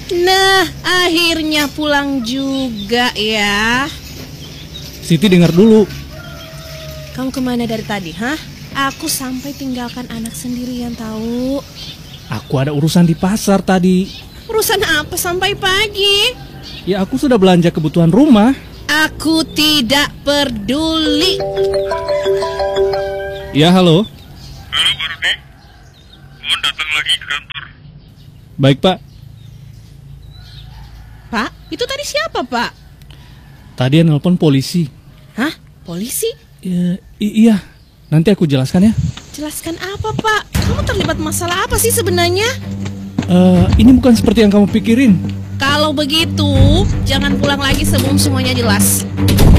Nah, akhirnya pulang juga ya. Siti dengar dulu. Kamu kemana dari tadi, hah? Aku sampai tinggalkan anak sendirian tahu. Aku ada urusan di pasar tadi. Urusan apa sampai pagi? Ya aku sudah belanja kebutuhan rumah. Aku tidak peduli. Ya halo. Halo Pak Rudi, mohon datang lagi ke kantor. Baik Pak. Pak, itu tadi siapa, Pak? Tadi yang nelpon polisi. Hah? Polisi? Iya, nanti aku jelaskan ya. Jelaskan apa, Pak? Kamu terlibat masalah apa sih sebenarnya? Ini bukan seperti yang kamu pikirin. Kalau begitu, jangan pulang lagi sebelum semuanya jelas.